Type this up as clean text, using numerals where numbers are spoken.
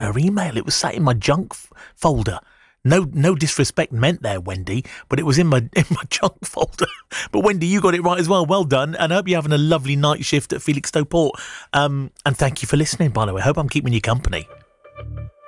her email. It was sat in my junk folder. No disrespect meant there, Wendy, but it was in my junk folder. But Wendy, you got it right as well. Well done, and I hope you're having a lovely night shift at Felixstowe Port. And thank you for listening, by the way. I hope I'm keeping you company.